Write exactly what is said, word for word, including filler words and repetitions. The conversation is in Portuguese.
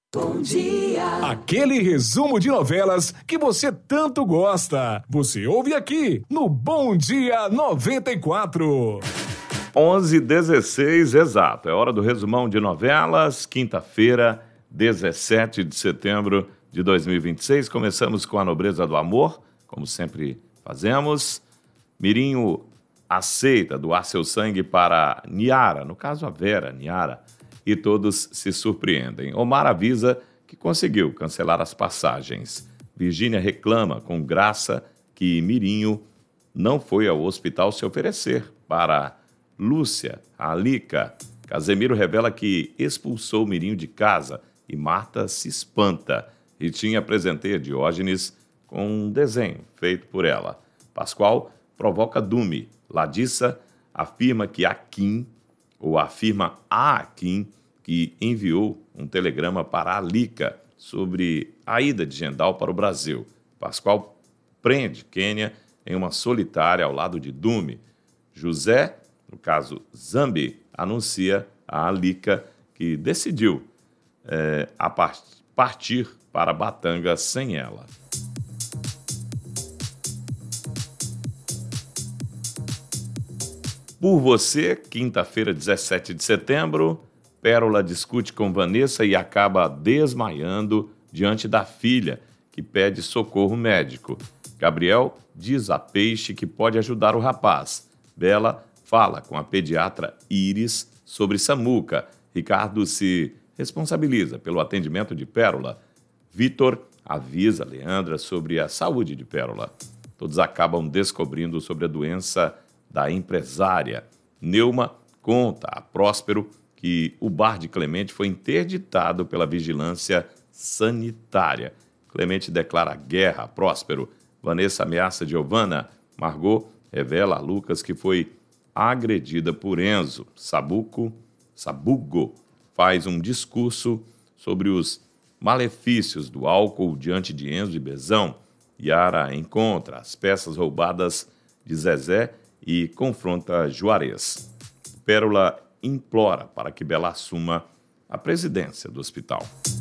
Bom dia. Aquele resumo de novelas que você tanto gosta. Você ouve aqui no Bom Dia noventa e quatro. onze e dezesseis, exato. É hora do resumão de novelas. Quinta-feira, dezessete de setembro de dois mil e vinte e seis. Começamos com A Nobreza do Amor, como sempre fazemos. Mirinho aceita doar seu sangue para Niara, no caso a Vera Niara, e todos se surpreendem. Omar avisa que conseguiu cancelar as passagens. Virgínia reclama com graça que Mirinho não foi ao hospital se oferecer para Lúcia, a Alica. Casemiro revela que expulsou Mirinho de casa e Marta se espanta. Ritinha presenteia Diógenes com um desenho feito por ela. Pascoal provoca Dume. Ladissa afirma que a Kim, ou afirma a Kim, que enviou um telegrama para a Alica sobre a ida de Gendal para o Brasil. Pascoal prende Quênia em uma solitária ao lado de Dume. José, no caso Zambi, anuncia a Alica que decidiu é, a part- partir para Batanga sem ela. Por Você, quinta-feira, dezessete de setembro, Pérola discute com Vanessa e acaba desmaiando diante da filha, que pede socorro médico. Gabriel diz a Peixe que pode ajudar o rapaz. Bela fala com a pediatra Iris sobre Samuca. Ricardo se responsabiliza pelo atendimento de Pérola. Vitor avisa Leandra sobre a saúde de Pérola. Todos acabam descobrindo sobre a doença da empresária. Neuma conta a Próspero que o bar de Clemente foi interditado pela vigilância sanitária. Clemente declara guerra a Próspero. Vanessa ameaça Giovanna. Margot revela a Lucas que foi agredida por Enzo. Sabuco, Sabugo faz um discurso sobre os malefícios do álcool diante de Enzo e Bezão. Yara encontra as peças roubadas de Zezé e confronta Juarez. Pérola implora para que Bela assuma a presidência do hospital.